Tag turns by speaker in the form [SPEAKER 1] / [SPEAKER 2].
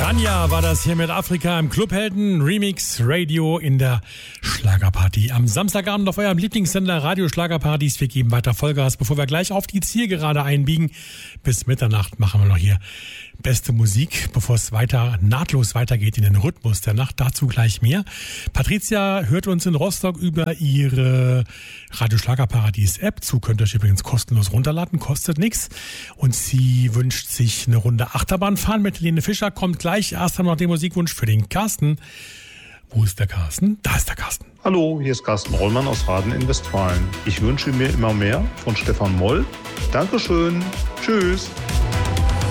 [SPEAKER 1] Rania war das hier mit Afrika im Clubhelden Remix Radio in der Schlagerparty. Am Samstagabend auf eurem Lieblingssender Radio Schlagerpartys. Wir geben weiter Vollgas, bevor wir gleich auf die Zielgerade einbiegen. Bis Mitternacht machen wir noch hier beste Musik, bevor es nahtlos weitergeht in den Rhythmus der Nacht. Dazu gleich mehr. Patricia hört uns in Rostock über ihre Radio Schlagerparadies App zu. Könnt ihr euch übrigens kostenlos runterladen, kostet nichts. Und sie wünscht sich eine Runde Achterbahn fahren mit Helene Fischer. Kommt gleich. Erst einmal noch den Musikwunsch für den Carsten. Wo ist der Carsten? Da ist der Carsten.
[SPEAKER 2] Hallo, hier ist Carsten Rollmann aus Raden in Westfalen. Ich wünsche mir immer mehr von Stefan Moll. Dankeschön. Tschüss.